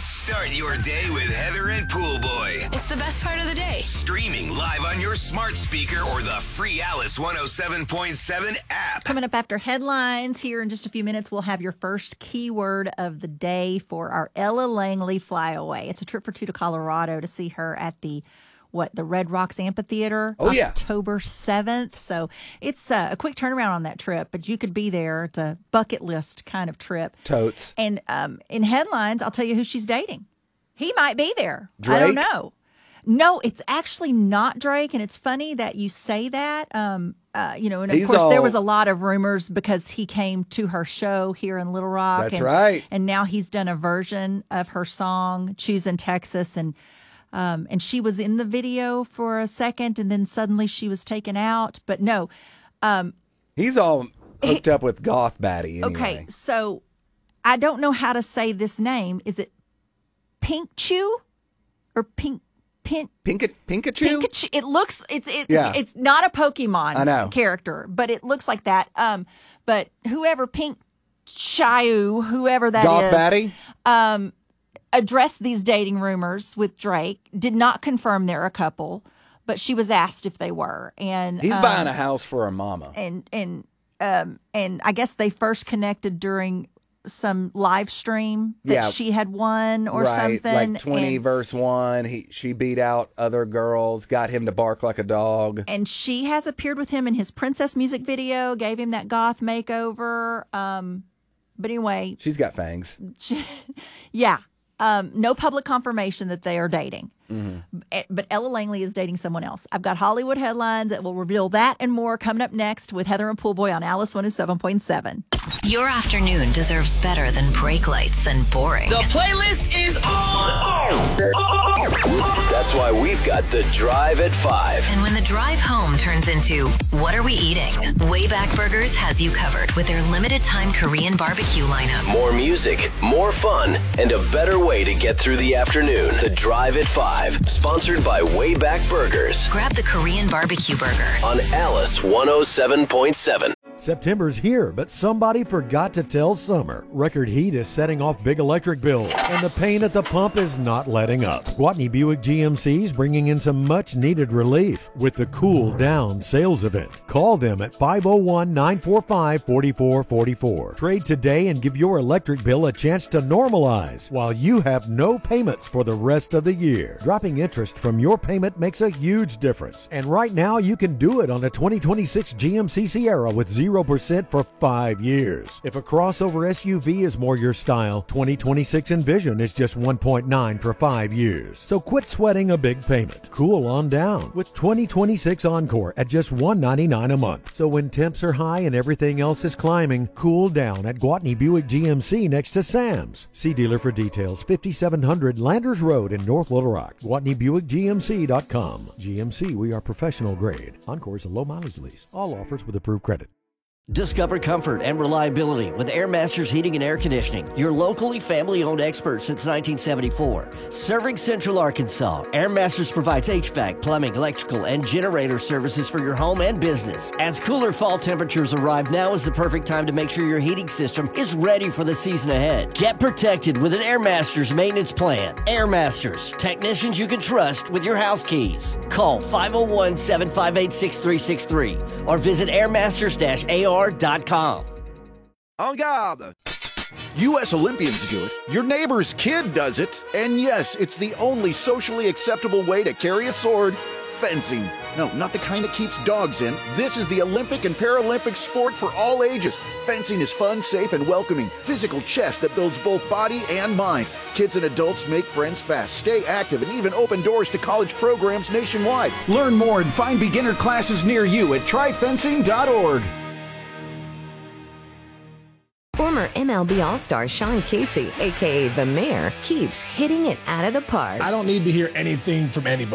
Start your day with Heather and Pool Boy. It's the best part of the day. Streaming live on your smart speaker or the free Alice 107.7 app. Coming up after headlines here in just a few minutes, we'll have your first keyword of the day for our Ella Langley Flyaway. It's a trip for two to Colorado to see her at the Red Rocks Amphitheater, October 7th. So it's a quick turnaround on that trip, but you could be there. It's a bucket list kind of trip. Totes. And in headlines, I'll tell you who she's dating. He might be there. Drake? I don't know. No, it's actually not Drake, and it's funny that you say that. And of course, there was a lot of rumors because he came to her show here in Little Rock. That's right. And now he's done a version of her song, Choosing Texas, and she was in the video for a second, and then suddenly she was taken out. But no. He's all hooked up with Goth Batty anyway. Okay, so I don't know how to say this name. Is it Pinkchu or Pikachu? Pikachu? It looks it's not a Pokemon character, but it looks like that. But whoever Pinkchu, whoever that Goth is, Batty? Addressed these dating rumors with Drake, did not confirm they're a couple, but she was asked if they were. And he's buying a house for her mama. And I guess they first connected during some live stream that she had won or something. Like 20 verse 1. She beat out other girls, got him to bark like a dog. And she has appeared with him in his Princess music video, gave him that goth makeover. But anyway. She's got fangs. Yeah. No public confirmation that they are dating. Mm-hmm. But Ella Langley is dating someone else. I've got Hollywood headlines that will reveal that and more coming up next with Heather and Pool Boy on Alice 107.7. Your afternoon deserves better than brake lights and boring. The playlist is on. That's why we've got the Drive at 5. And when the drive home turns into, what are we eating? Wayback Burgers has you covered with their limited time Korean barbecue lineup. More music, more fun, and a better way to get through the afternoon. The Drive at 5, sponsored by Wayback Burgers. Grab the Korean barbecue burger on Alice 107.7. September's here, but somebody forgot to tell Summer. Record heat is setting off big electric bills, and the pain at the pump is not letting up. Gwatney Buick GMC is bringing in some much-needed relief with the Cool Down sales event. Call them at 501-945-4444. Trade today and give your electric bill a chance to normalize while you have no payments for the rest of the year. Dropping interest from your payment makes a huge difference, and right now you can do it on a 2026 GMC Sierra with 0% for 5 years. If a crossover SUV is more your style, 2026 Envision is just 1.9 for 5 years. So quit sweating a big payment. Cool on down with 2026 Encore at just $199 a month. So when temps are high and everything else is climbing, cool down at Gwatney Buick GMC next to Sam's. See dealer for details. 5700 Landers Road in North Little Rock. GwatneyBuickGMC.com. GMC, we are professional grade. Encore is a low mileage lease. All offers with approved credit. Discover comfort and reliability with Air Masters Heating and Air Conditioning, your locally family-owned expert since 1974. Serving Central Arkansas, Air Masters provides HVAC, plumbing, electrical, and generator services for your home and business. As cooler fall temperatures arrive, now is the perfect time to make sure your heating system is ready for the season ahead. Get protected with an Air Masters maintenance plan. Air Masters, technicians you can trust with your house keys. Call 501-758-6363 or visit airmasters-ar.com. En garde! U.S. Olympians do it, your neighbor's kid does it, and yes, it's the only socially acceptable way to carry a sword, fencing. No, not the kind that keeps dogs in. This is the Olympic and Paralympic sport for all ages. Fencing is fun, safe, and welcoming. Physical chess that builds both body and mind. Kids and adults make friends fast, stay active, and even open doors to college programs nationwide. Learn more and find beginner classes near you at tryfencing.org. Former MLB All-Star Sean Casey, a.k.a. The Mayor, keeps hitting it out of the park. I don't need to hear anything from anybody.